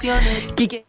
Quique.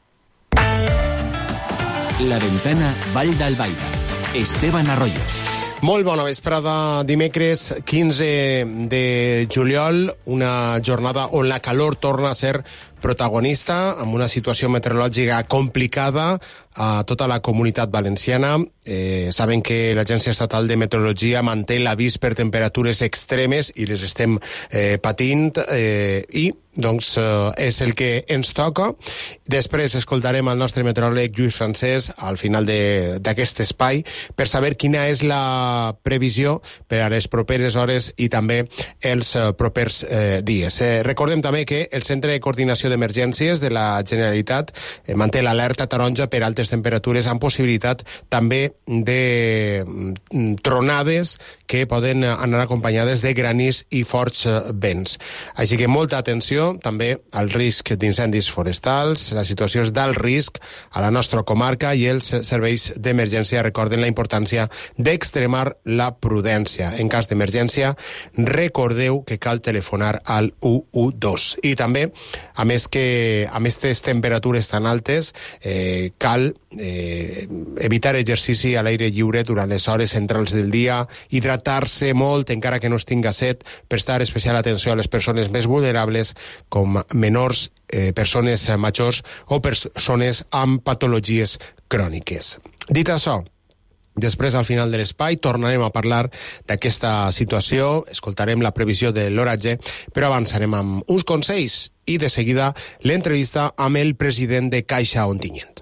La Ventana, Vall d'Albaida. Esteban Arroyo. Molt bona vesprada, dimecres 15 de juliol, una jornada on la calor torna a ser protagonista, amb una situació meteorològica complicada a tota la comunitat valenciana. Saben que l'Agència Estatal de Meteorologia manté l'avís per temperatures extremes i les estem patint i doncs és el que ens toca. Després escoltarem el nostre meteoròleg Lluís Francesc al final d'aquest espai per saber quina és la previsió per a les properes hores i també els propers dies. Recordem també que el Centre de Coordinació d'Emergències de la Generalitat manté l'alerta taronja per altes temperatures amb possibilitat també de tronades que poden anar acompanyades de granís i forts vents. Així que molta atenció també al risc d'incendis forestals, la situació és d'alt risc a la nostra comarca i els serveis d'emergència recorden la importància d'extremar la prudència. En cas d'emergència, recordeu que cal telefonar al 112. I també, a més que amb aquestes temperatures tan altes, cal evitar exercici a l'aire lliure durant les hores centrals del dia, hidratar-se molt, encara que no es tinga set, prestar especial atenció a les persones més vulnerables, com menors, persones majors o persones amb patologies cròniques. Dit això, després, al final de l'espai, tornarem a parlar d'aquesta situació, escoltarem la previsió de l'oratge, però avançarem amb uns consells i, de seguida, l'entrevista amb el president de Caixa Ontinyent.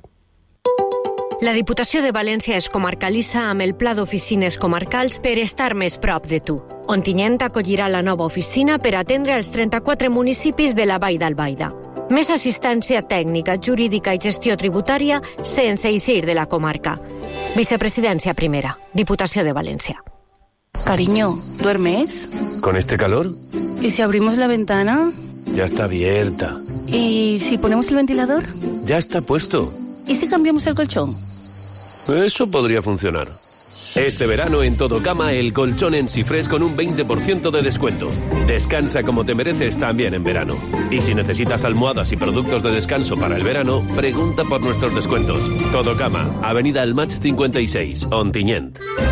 La Diputació de València es comarcalitza amb el Pla d'Oficines Comarcals per estar més prop de tu. Ontinyent acollirà la nova oficina per atendre els 34 municipis de la Vall d'Albaida. Més assistència tècnica, jurídica i gestió tributària sense eixir de la comarca. Vicepresidència primera, Diputació de València. Cariño, ¿duermes? ¿Con este calor? ¿Y si abrimos la ventana? Ya está abierta. ¿Y si ponemos el ventilador? Ya está puesto. ¿Y si cambiamos el colchón? Eso podría funcionar. Este verano en Todo Cama, el colchón en Sifrés con un 20% de descuento. Descansa como te mereces también en verano. Y si necesitas almohadas y productos de descanso para el verano, pregunta por nuestros descuentos. Todo Cama, Avenida El Match 56, Ontinyent.